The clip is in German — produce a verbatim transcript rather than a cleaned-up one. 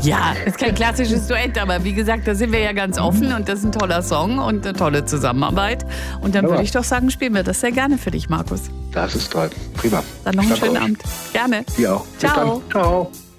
Ja, ist kein klassisches Duett, aber wie gesagt, da sind wir ja ganz offen und das ist ein toller Song und eine tolle Zusammenarbeit. Und dann Ja. würde ich doch sagen, spielen wir das sehr gerne für dich, Markus. Das ist toll. Prima. Dann noch einen Danke schönen euch. Abend. Gerne. Dir auch. Bis Ciao. dann. Ciao.